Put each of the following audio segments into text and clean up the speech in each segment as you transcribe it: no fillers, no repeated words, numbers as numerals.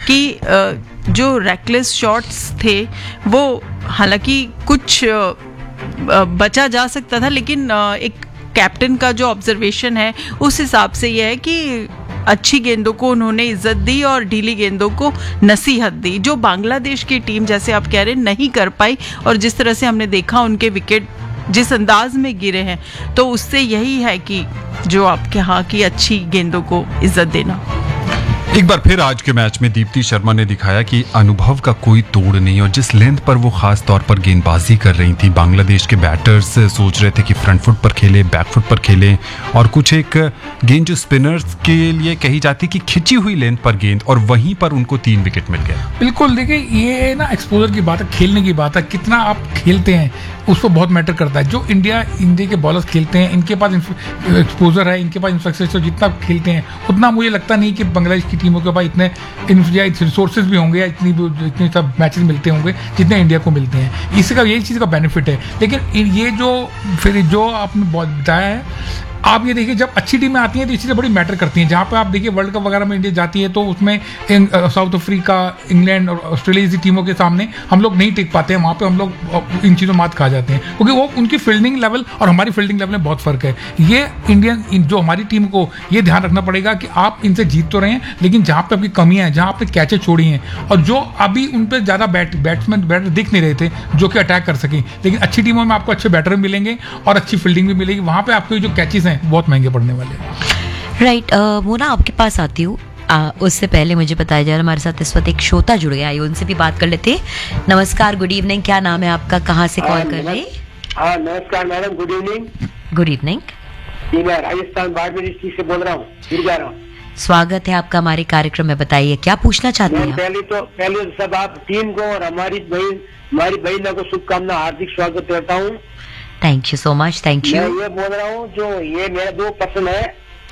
कि जो reckless shots थे वो हालांकि कुछ बचा जा सकता था, लेकिन एक कैप्टन का जो ऑब्जर्वेशन है उस हिसाब से यह है कि अच्छी गेंदों को उन्होंने इज्जत दी और ढीली गेंदों को नसीहत दी, जो बांग्लादेश की टीम जैसे आप कह रहे हैं नहीं कर पाई। और जिस तरह से हमने देखा उनके विकेट जिस अंदाज में गिरे हैं, तो उससे यही है कि जो आप कहा कि अच्छी गेंदों को इज्जत देना। एक बार फिर आज के मैच में दीप्ति शर्मा ने दिखाया कि अनुभव का कोई तोड़ नहीं, और जिस लेंथ पर वो खास तौर पर गेंदबाजी कर रही थी, बांग्लादेश के बैटर्स सोच रहे थे कि फ्रंट फुट पर खेले, बैक फुट पर खेले, और कुछ एक गेंद जो स्पिनर्स के लिए कही जाती कि खिंची हुई लेंथ पर गेंद, और वहीं पर उनको 3 विकेट मिल गए। बिल्कुल, देखिए ये ना एक्सपोजर की बात है, खेलने की बात है, कितना आप खेलते हैं उस पर बहुत मैटर करता है। जो इंडिया के बॉलर्स खेलते हैं, इनके पास एक्सपोजर है, इनके पास इंफ्रास्ट्रक्चर, जितना खेलते हैं उतना मुझे लगता नहीं कि बांग्लादेश की टीमों के पास इतने रिसोर्सेज भी होंगे या इतनी सब मैचेस मिलते होंगे जितने इंडिया को मिलते हैं। इसका यही चीज़ का बेनिफिट है। लेकिन ये जो आपने बताया है, आप ये देखिए जब अच्छी टीमें आती हैं तो ये चीज़ें बड़ी मैटर करती हैं। जहाँ पे आप देखिए वर्ल्ड कप वगैरह में इंडिया जाती है तो उसमें साउथ अफ्रीका, इंग्लैंड और ऑस्ट्रेलिया जैसी टीमों के सामने हम लोग नहीं टिक पाते हैं। वहाँ पे हम लोग इन चीज़ों मात खा जाते हैं, क्योंकि वो उनकी फील्डिंग लेवल और हमारी फील्डिंग लेवल में बहुत फर्क है। ये इंडियन जो हमारी टीम को ये ध्यान रखना पड़ेगा कि आप इनसे जीत तो रहे हैं, लेकिन जहाँ पे आपकी कमियाँ हैं, जहाँ आपने कैचें छोड़ी हैं, और जो अभी उन पर ज़्यादा बैटर दिख नहीं रहे थे जो कि अटैक कर सकें, लेकिन अच्छी टीमों में आपको अच्छे बैटर मिलेंगे और अच्छी फील्डिंग भी मिलेगी। वहाँ पे आपके जो कैचेस हैं बहुत महंगे पड़ने वाले हैं। राइट, मोना आपके पास आती हूँ। उससे पहले मुझे बताया जा रहा है हमारे साथ इस वक्त एक श्रोता जुड़ गया है, उनसे भी बात कर लेते हैं। नमस्कार, गुड इवनिंग, क्या नाम है आपका, कहाँ से कॉल कर रहे हैं? हाँ नमस्कार madam, good evening. Good evening जी, मैं राजस्थान बाड़मेर डिस्ट्रिक्ट से बोल रहा हूँ। स्वागत है आपका हमारे कार्यक्रम में, बताइए क्या पूछना चाहते हैं? पहले तो सब आप टीम को और हमारी बहनों को शुभकामना, हार्दिक स्वागत करता हूँ। Thank you so much, thank you. मैं ये बोल रहा हूँ, जो ये मेरा 2 पसंद है।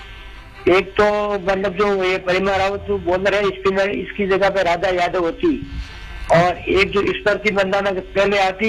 एक तो मतलब जो ये परिमा रावत जो बॉलर है स्पिनर, इसकी जगह पे राधा यादव होती, और एक जो स्पर्धी बंदाना पहले आती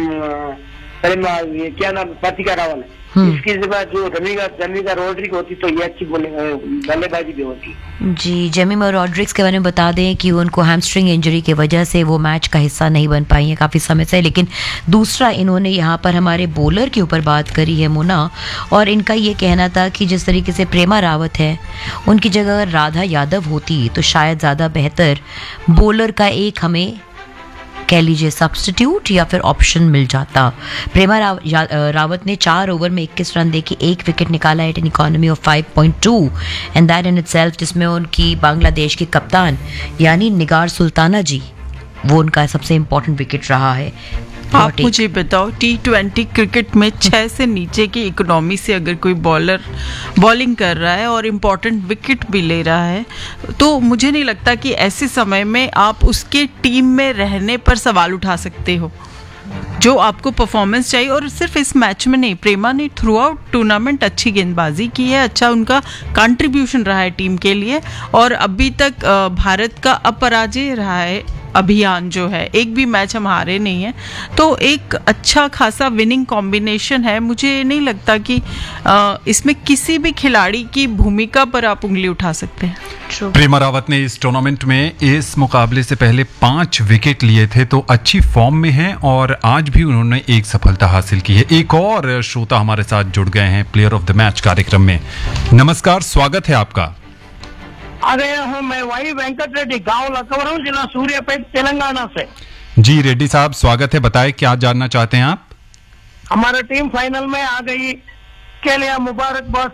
परिमा, ये क्या नाम, प्रतिका रावल, इसकी जगह जो जमीका रॉड्रिक्स होती तो ये अच्छी बल्लेबाजी भी होती। जी, जेमिमा रॉड्रिक्स के बारे में बता दें कि उनको हैमस्ट्रिंग इंजरी की वजह से वो मैच का हिस्सा नहीं बन पाई है काफ़ी समय से। लेकिन दूसरा, इन्होंने यहाँ पर हमारे बॉलर के ऊपर बात करी है मोना, और इनका ये कहना था कि जिस तरीके से प्रेमा रावत है, उनकी जगह अगर राधा यादव होती तो शायद ज़्यादा बेहतर बॉलर का एक हमें कह लीजिए सब्स्टिट्यूट या फिर ऑप्शन मिल जाता। प्रेमा रावत ने 4 ओवर में 21 रन देके 1 विकेट निकाला eight an economy of 5.2 and that in itself, जिसमें उनकी बांग्लादेश की कप्तान यानी निगार सुल्ताना जी, वो उनका सबसे इम्पोर्टेंट विकेट रहा है। आप मुझे बताओ, T20 क्रिकेट में 6 से नीचे की इकोनॉमी से अगर कोई बॉलर बॉलिंग कर रहा है और इम्पोर्टेंट विकेट भी ले रहा है, तो मुझे नहीं लगता कि ऐसे समय में आप उसके टीम में रहने पर सवाल उठा सकते हो। जो आपको परफॉर्मेंस चाहिए, और सिर्फ इस मैच में नहीं, प्रेमा ने थ्रू आउट टूर्नामेंट अच्छी गेंदबाजी की है, अच्छा उनका कंट्रीब्यूशन रहा है टीम के लिए, और अभी तक भारत का अपराजय रहा है अभियान जो है, एक भी मैच हम हारे नहीं है। तो एक अच्छा खासा विनिंग कॉम्बिनेशन है। मुझे नहीं लगता कि इसमें किसी भी खिलाड़ी की भूमिका पर आप उंगली उठा सकते हैं। प्रेमा रावत ने इस टूर्नामेंट में इस मुकाबले से पहले 5 विकेट लिए थे, तो अच्छी फॉर्म में हैं और आज भी उन्होंने एक सफलता हासिल की है। एक और श्रोता हमारे साथ जुड़ गए हैं प्लेयर ऑफ द मैच कार्यक्रम में। नमस्कार, स्वागत है आपका। आ गया हूँ मैं, वही वेंकट रेड्डी, गांव लखनऊ, जिला सूर्यापेट, तेलंगाना से। जी रेड्डी साहब, स्वागत है, बताएं क्या जानना चाहते हैं आप? हमारा टीम फाइनल में आ गई, के लिए मुबारकबाद।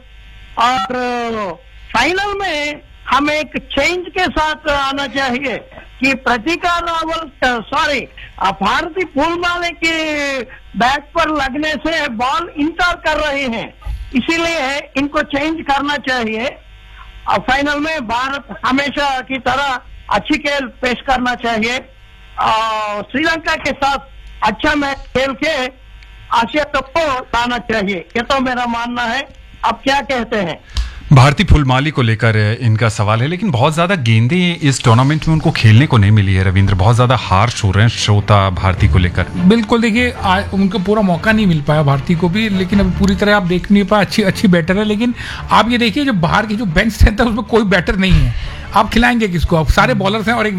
और फाइनल में हमें एक चेंज के साथ आना चाहिए कि प्रतिका रावल भारती फूलमाले के बैट पर लगने से बॉल इंटर कर रहे हैं, इसीलिए इनको चेंज करना चाहिए। और फाइनल में भारत हमेशा की तरह अच्छी खेल पेश करना चाहिए और श्रीलंका के साथ अच्छा मैच खेल के आसिया कप को लाना चाहिए, ये तो मेरा मानना है। अब क्या कहते हैं? भारती फुलमाली को लेकर इनका सवाल है, लेकिन बहुत ज्यादा गेंदें इस टूर्नामेंट में उनको खेलने को नहीं मिली है। रविंद्र, बहुत ज्यादा हार्श हो रहे हैं श्रोता भारती को लेकर। बिल्कुल, देखिए उनको पूरा मौका नहीं मिल पाया भारती को भी, लेकिन अब पूरी तरह आप देख नहीं पाए, अच्छी बैटर है। लेकिन आप ये देखिए जो बाहर की जो बेंच स्ट्रेंथ है उसमें कोई बैटर नहीं है, आप खिलाएंगे किसको? आप सारे बॉलर्स हैं और एक